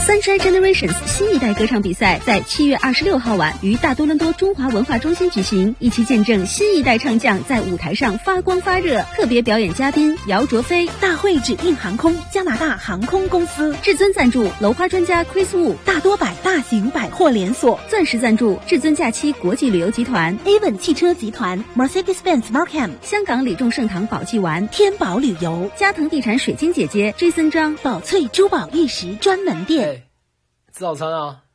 Sunshine Generations 新一代歌唱比赛在7月26号晚于大多伦多中华文化中心举行，一起见证新一代唱将在舞台上发光发热。特别表演嘉宾姚卓飞， 大会指定航空加拿大航空公司， 至尊赞助楼花专家 Chris Wu， 大多百大型百货连锁， 钻石赞助至尊假期国际旅游集团， Avon 汽车集团， Mercedes-Benz Markham， 香港李众盛堂宝记丸， 天宝旅游， 嘉腾地产水晶姐姐 Jason 张， 宝翠珠宝玉石专门店。 吃早餐啊。